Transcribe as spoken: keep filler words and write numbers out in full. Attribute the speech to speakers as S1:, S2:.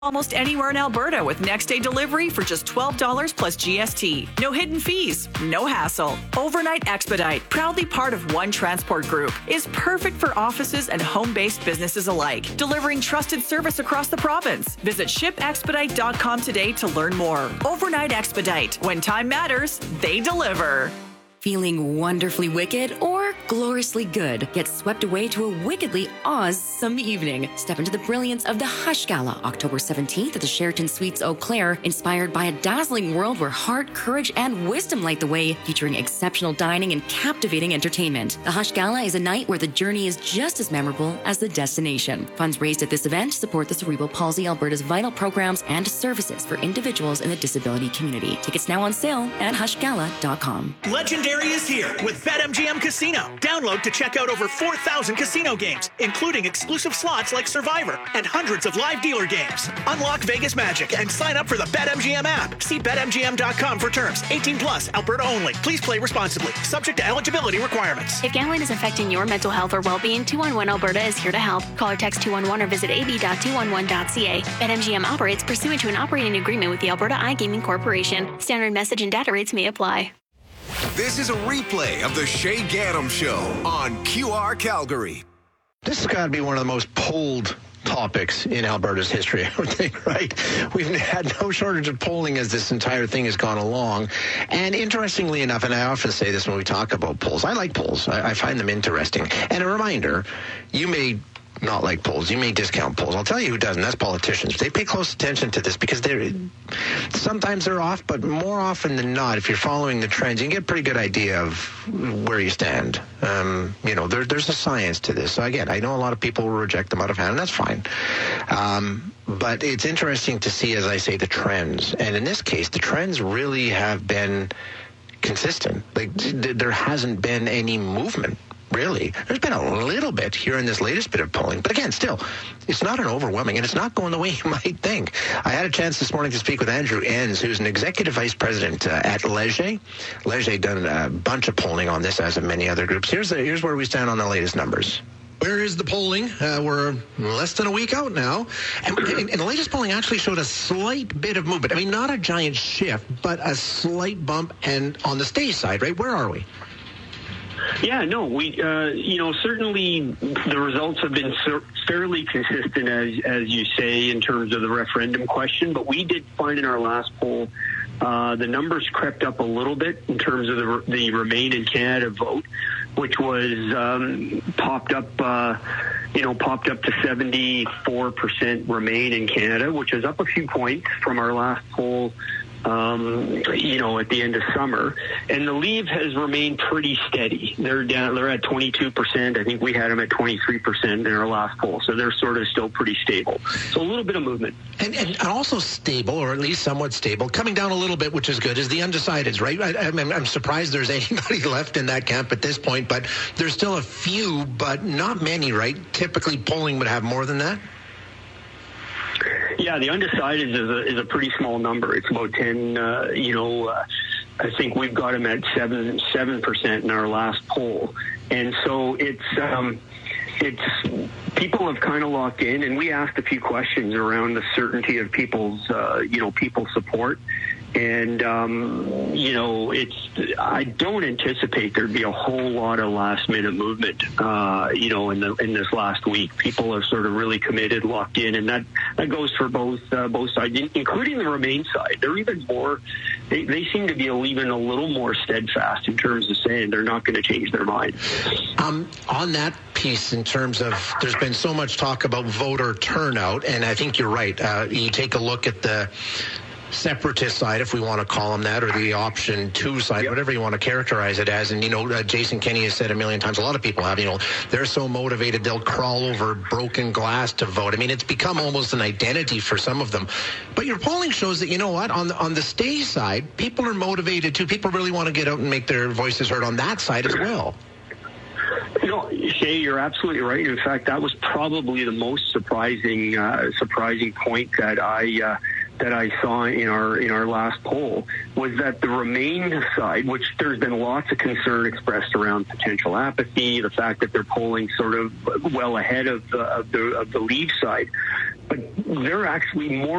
S1: Almost anywhere in Alberta with next day delivery for just twelve dollars plus G S T. No hidden fees, no hassle. Overnight Expedite, proudly part of One Transport Group, is perfect for offices and home-based businesses alike, delivering trusted service across the province. Visit ship expedite dot com today to learn more. Overnight Expedite. When time matters, they deliver.
S2: Feeling wonderfully wicked or gloriously good? Get swept away to a wickedly awesome evening. Step into the brilliance of the Hush Gala, October seventeenth at the Sheraton Suites Eau Claire, inspired by a dazzling world where heart, courage, and wisdom light the way, featuring exceptional dining and captivating entertainment. The Hush Gala is a night where the journey is just as memorable as the destination. Funds raised at this event support the Cerebral Palsy Alberta's vital programs and services for individuals in the disability community. Tickets now on sale at hush gala dot com.
S3: Legendary is here with BetMGM Casino. Download to check out over four thousand casino games, including exclusive slots like Survivor and hundreds of live dealer games. Unlock Vegas magic and sign up for the BetMGM app. See bet M G M dot com for terms. eighteen plus, Alberta only. Please play responsibly. Subject to eligibility requirements.
S4: If gambling is affecting your mental health or well-being, two one one Alberta is here to help. Call or text two one one or visit a b dot two one one dot c a. BetMGM operates pursuant to an operating agreement with the Alberta iGaming Corporation. Standard message and data rates may apply.
S5: This is a replay of the Shay Gaddam Show on Q R Calgary.
S6: This has got to be one of the most polled topics in Alberta's history, I would think, right? We've had no shortage of polling as this entire thing has gone along. And interestingly enough, and I often say this when we talk about polls, I like polls. I, I find them interesting. And a reminder, you may not like polls. You may discount polls. I'll tell you who doesn't. That's politicians. They pay close attention to this because they're sometimes they're off, but more often than not, if you're following the trends, you can get a pretty good idea of where you stand. Um, you know, there, there's a science to this. So again, I know a lot of people will reject them out of hand, and that's fine. Um, but it's interesting to see, as I say, the trends. And in this case, the trends really have been consistent. Like there hasn't been any movement. Really. There's been a little bit here in this latest bit of polling. But again, still, it's not an overwhelming, and it's not going the way you might think. I had a chance this morning to speak with Andrew Enns, who's an executive vice president uh, at Leger. Leger done a bunch of polling on this, as have many other groups. Here's, the, here's where we stand on the latest numbers.
S7: Where is the polling? Uh, we're less than a week out now. And, and, and the latest polling actually showed a slight bit of movement. I mean, not a giant shift, but a slight bump. And on the stay side, right, where are we?
S8: Yeah, no, we, uh, you know, certainly the results have been fairly consistent, as as you say, in terms of the referendum question. But we did find in our last poll uh, the numbers crept up a little bit in terms of the, the Remain in Canada vote, which was um, popped up, uh, you know, popped up to seventy-four percent Remain in Canada, which is up a few points from our last poll. Um, you know, at the end of summer, and the Leave has remained pretty steady. They're down. They're at twenty-two percent. I think we had them at twenty-three percent in our last poll, so they're sort of still pretty stable. So a little bit of movement,
S7: and, and also stable, or at least somewhat stable. Coming down a little bit, which is good, is the undecideds, right? I, I'm, I'm surprised there's anybody left in that camp at this point, but there's still a few, but not many, right? Typically, polling would have more than that.
S8: Yeah, the undecided is a, is a pretty small number. It's about ten. Uh, you know, uh, I think we've got them at seven seven percent in our last poll, and so it's um, it's people have kind of locked in. And we asked a few questions around the certainty of people's uh, you know people's support. And, um, you know, it's, I don't anticipate there'd be a whole lot of last minute movement, uh, you know, in the, in this last week. People are sort of really committed, locked in, and that, that goes for both, uh, both sides, including the Remain side. They're even more, they, they seem to be even a little more steadfast in terms of saying they're not going to change their mind.
S7: Um, on that piece, in terms of, there's been so much talk about voter turnout, and I think you're right. Uh, you take a look at the separatist side, if we want to call them that, or the option two side, yep. Whatever you want to characterize it as. And, you know, uh, Jason Kenney has said a million times, a lot of people have, you know, they're so motivated, they'll crawl over broken glass to vote. I mean, it's become almost an identity for some of them. But your polling shows that, you know what, on the, on the stay side, people are motivated too. People really want to get out and make their voices heard on that side as well.
S8: You know, Shay, you're absolutely right. In fact, that was probably the most surprising, uh, surprising point that I, uh, that I saw in our in our last poll was that the Remain side, which there's been lots of concern expressed around potential apathy, the fact that they're polling sort of well ahead of the of the, of the Leave side, but they're actually more